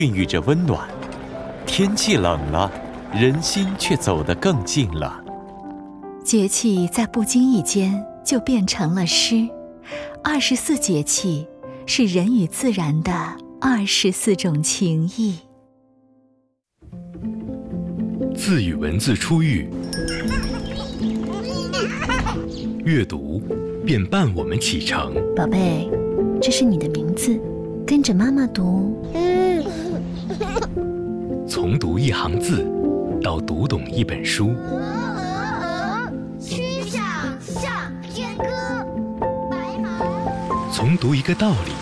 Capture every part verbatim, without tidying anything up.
孕育着温暖。天气冷了，人心却走得更近了。 节气在不经意间就变成了诗。二十四节气是人与自然的二十四种情谊。 字与文字初遇，阅读便伴我们启程。 宝贝，这是你的名字，跟着妈妈读。 从读一行字到读懂一本书。 曲项向天歌，白马。 从读一个道理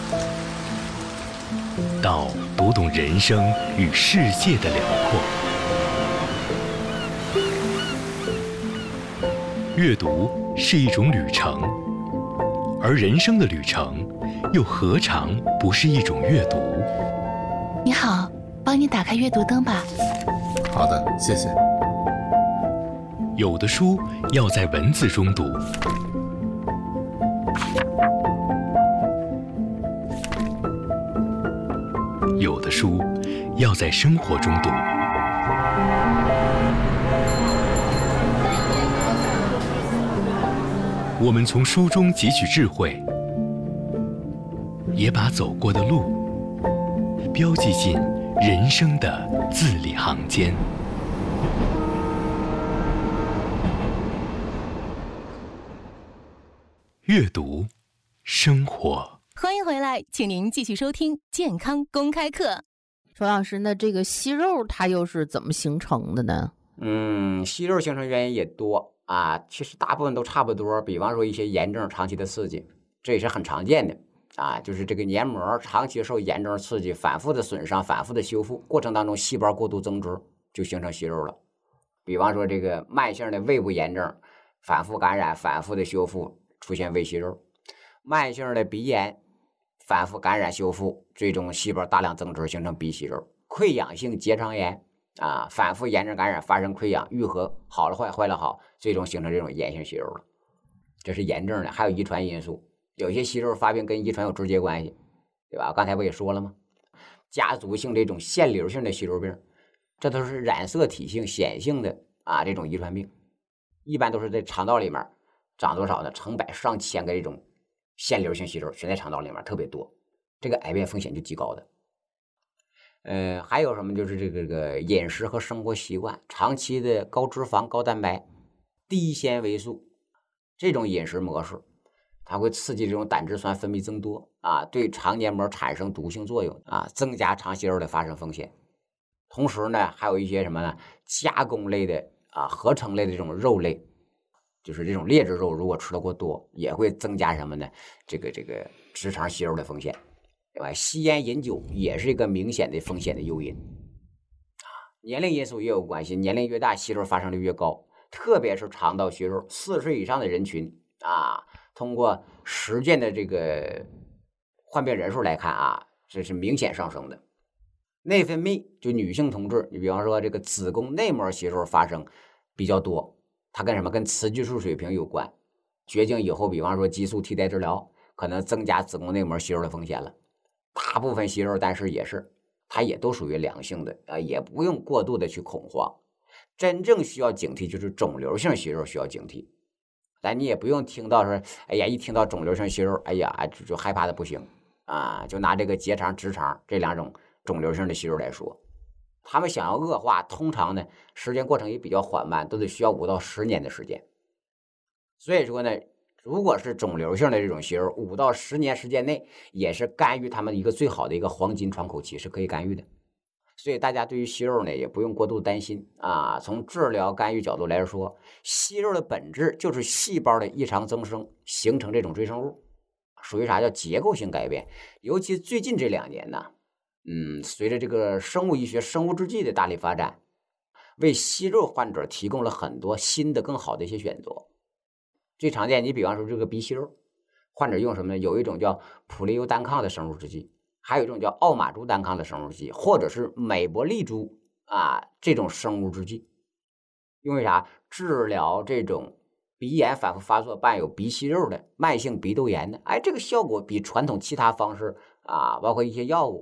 到读懂人生与世界的辽阔。阅读是一种旅程，而人生的旅程又何尝不是一种阅读？ 你好，帮你打开阅读灯吧。 好的，谢谢。 有的书要在文字中读，有的书要在生活中读。我们从书中汲取智慧，也把走过的路标记进人生的字里行间。阅读，生活。 欢迎回来，请您继续收听健康公开课。 周老师，那这个息肉它又是怎么形成的呢？ 嗯，息肉形成原因也多啊，其实大部分都差不多。比方说一些炎症长期的刺激，这也是很常见的啊，就是这个黏膜长期受炎症刺激，反复的损伤，反复的修复过程当中，细胞过度增殖，就形成息肉了。比方说这个慢性的胃部炎症，反复感染，反复的修复，出现胃息肉；慢性的鼻炎，反复感染修复，最终细胞大量增殖，形成鼻息肉；溃疡性结肠炎啊，反复炎症感染发生溃疡，愈合好了坏，坏了好，最终形成这种炎性息肉了。这是炎症的，还有遗传因素，有些息肉发病跟遗传有直接关系，对吧？刚才不也说了吗？家族性这种腺瘤性的息肉病，这都是染色体性显性的啊，这种遗传病，一般都是在肠道里面长多少呢？成百上千个这种腺瘤性息肉全在肠道里面特别多，这个癌变风险就极高的。呃，还有什么？就是这个这个饮食和生活习惯，长期的高脂肪、高蛋白、低纤维素这种饮食模式，它会刺激这种胆汁酸分泌增多啊，对肠黏膜产生毒性作用啊，增加肠息肉的发生风险。同时呢，还有一些什么呢？加工类的啊，合成类的这种肉类，就是这种劣质肉，如果吃的过多，也会增加什么呢？这个这个直肠息肉的风险。对吧？吸烟饮酒也是一个明显的风险的诱因啊，年龄因素也有关系，年龄越大息肉发生率越高，特别是肠道息肉，四十岁以上的人群啊，通过实践的这个患病人数来看啊，这是明显上升的。内分泌就女性同志，你比方说这个子宫内膜息肉发生比较多，它跟什么？跟雌激素水平有关。绝经以后，比方说激素替代治疗，可能增加子宫内膜息肉的风险了。大部分息肉，但是也是，它也都属于良性的啊，也不用过度的去恐慌。真正需要警惕就是肿瘤性息肉需要警惕，但你也不用听到说，哎呀，一听到肿瘤性息肉，哎呀，就就害怕的不行啊。就拿这个结肠、直肠这两种肿瘤性的息肉来说，他们想要恶化，通常呢时间过程也比较缓慢，都得需要五到十年的时间。所以说呢，如果是肿瘤性的这种息肉，五到十年时间内也是干预他们一个最好的一个黄金窗口期，是可以干预的。所以大家对于息肉呢也不用过度担心啊。从治疗干预角度来说，息肉的本质就是细胞的异常增生，形成这种赘生物，属于啥叫结构性改变。尤其最近这两年呢，嗯，随着这个生物医学、生物制剂的大力发展，为息肉患者提供了很多新的、更好的一些选择。最常见，你比方说这个鼻息肉，患者用什么呢？有一种叫普利尤单抗的生物制剂，还有一种叫奥马珠单抗的生物制剂，或者是美博利珠啊这种生物制剂，因为啥？治疗这种鼻炎反复发作伴有鼻息肉的慢性鼻窦炎的，哎，这个效果比传统其他方式啊，包括一些药物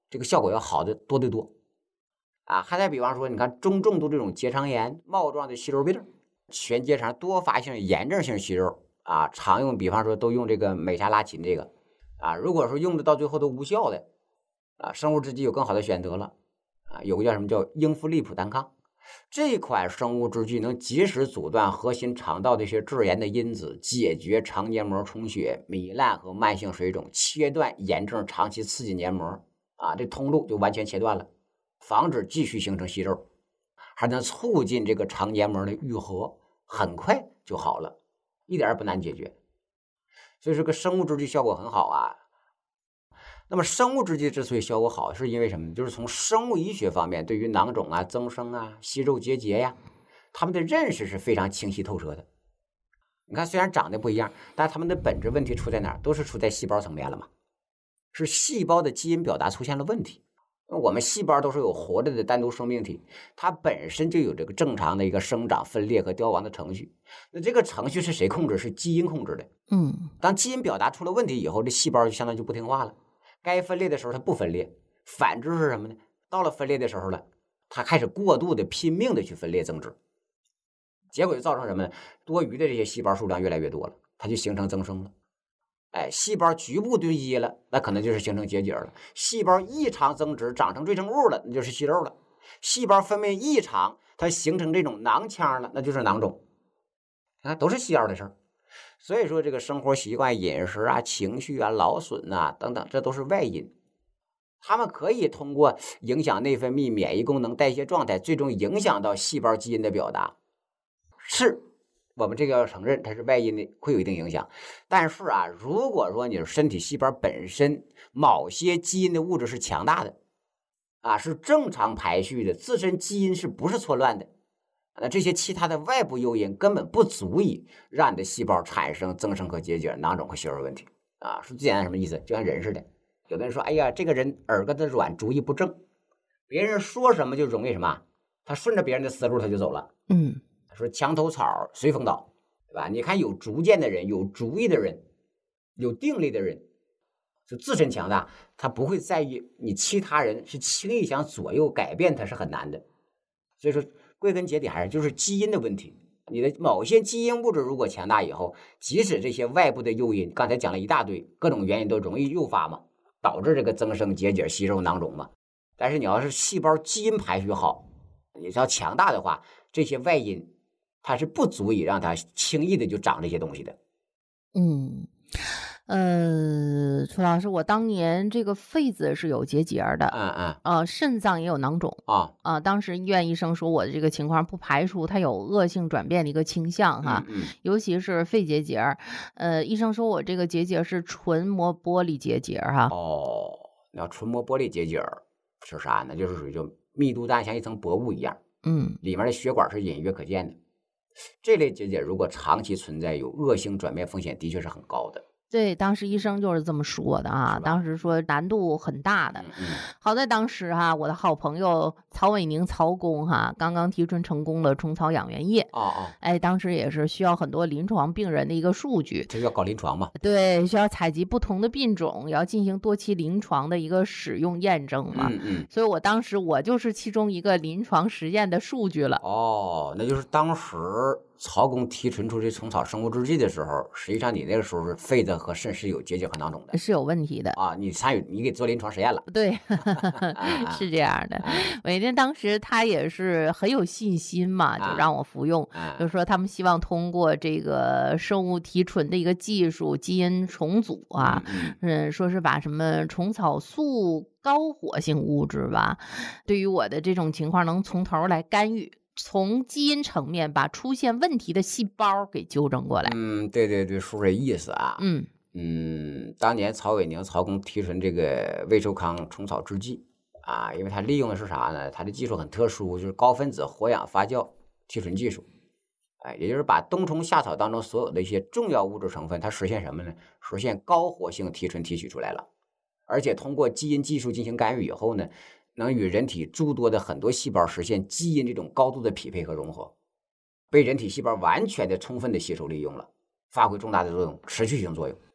这个效果要好的多得多。啊，还再比方说，你看中重度这种结肠炎、帽状的息肉病、全结肠多发性炎症性息肉啊，常用，比方说都用这个美沙拉嗪这个啊，如果说用的到最后都无效的啊，生物制剂有更好的选择了啊，有个叫什么叫英夫利普单抗，这款生物制剂能及时阻断核心肠道的一些致炎的因子，解决肠黏膜充血、糜烂和慢性水肿，切断炎症长期刺激黏膜啊，这通路就完全切断了。防止继续形成息肉，还能促进这个肠黏膜的愈合，很快就好了，一点也不难解决。所以这个生物制剂效果很好啊。那么生物制剂之所以效果好，是因为什么？就是从生物医学方面，对于囊肿啊、增生啊、息肉结节呀，他们的认识是非常清晰透彻的。你看，虽然长得不一样，但他们的本质问题出在哪儿？都是出在细胞层面了嘛，是细胞的基因表达出现了问题。我们细胞都是有活着的单独生命体，它本身就有这个正常的一个生长、分裂和凋亡的程序。那这个程序是谁控制？是基因控制的。 嗯， 当基因表达出了问题以后，这细胞就相当于就不听话了。该分裂的时候它不分裂，反之是什么呢？到了分裂的时候了，它开始过度的拼命的去分裂增殖，结果就造成什么呢？多余的这些细胞数量越来越多了，它就形成增生了。哎，细胞局部堆积了，那可能就是形成结节了；细胞异常增殖，长成赘生物了，那就是息肉了；细胞分泌异常，它形成这种囊腔了，那就是囊肿。啊，都是细胞的事儿。所以说，这个生活习惯、饮食啊、情绪啊、劳损啊等等，这都是外因。它们可以通过影响内分泌、免疫功能、代谢状态，最终影响到细胞基因的表达。是。我们这个要承认它是外因的，会有一定影响。但是啊，如果说你的身体细胞本身某些基因的物质是强大的，啊，是正常排序的，自身基因是不是错乱的，那这些其他的外部诱因根本不足以让你的细胞产生增生和结节、囊肿和息肉问题啊。说最简单什么意思？就像人似的，有的人说，哎呀，这个人耳根子软，主意不正，别人说什么就容易什么，他顺着别人的思路他就走了。 嗯。 说墙头草随风倒，对吧？你看有主见的人，有主意的人，有定力的人，就自身强大，他不会在意你其他人是轻易想左右改变他是很难的。所以说归根结底还是就是基因的问题。你的某些基因物质如果强大以后，即使这些外部的诱因，刚才讲了一大堆各种原因都容易诱发嘛，导致这个增生、结节、息肉、囊肿嘛。但是你要是细胞基因排序好，你要强大的话，这些外因它是不足以让它轻易的就长这些东西的。 嗯，呃，楚老师，我当年这个肺子是有结节的， 嗯嗯， 呃，肾脏也有囊肿啊啊、呃。当时医院医生说我的这个情况不排除它有恶性转变的一个倾向哈， 嗯嗯、 尤其是肺结节。呃，医生说我这个结节是纯膜玻璃结节哈。 哦，那纯膜玻璃结节是啥呢？就是属于就密度大，像一层薄雾一样， 嗯， 里面的血管是隐约可见的。这类结节如果长期存在，有恶性转变风险，的确是很高的。 对，当时医生就是这么说的啊，当时说难度很大的。 嗯、 好在当时哈、啊，我的好朋友曹伟宁曹工哈、啊，刚刚提纯成功了虫草养元液。 哦哦， 哎，当时也是需要很多临床病人的一个数据， 这要搞临床嘛？ 对，需要采集不同的病种，也要进行多期临床的一个使用验证嘛。 嗯嗯。 所以我当时我就是其中一个临床实验的数据了。 哦，那就是当时曹工提纯出这虫草生物制剂的时候，实际上你那个时候是肺子和肾是有结节和囊肿的， 是有问题的啊！你参与，你给做临床实验了， 对，是这样的。伟天当时他也是很有信心嘛，就让我服用， 啊、 就说他们希望通过这个生物提纯的一个技术，基因重组啊， 嗯, 嗯，说是把什么虫草素高活性物质吧，对于我的这种情况能从头来干预。从基因层面把出现问题的细胞给纠正过来。 嗯，对对对，说这意思啊。 嗯嗯，当年曹伟宁、曹工提纯这个魏寿康虫草制剂啊，因为它利用的是啥呢？它的技术很特殊，就是高分子活氧发酵提纯技术。哎，也就是把冬虫夏草当中所有的一些重要物质成分，它实现什么呢？实现高活性提纯提取出来了，而且通过基因技术进行干预以后呢，能与人体诸多的很多细胞实现基因这种高度的匹配和融合，被人体细胞完全的充分的吸收利用了，发挥重大的作用，持续性作用。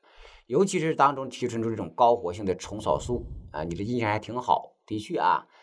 尤其是当中提纯出这种高活性的虫草素啊，你的印象还挺好。的确啊，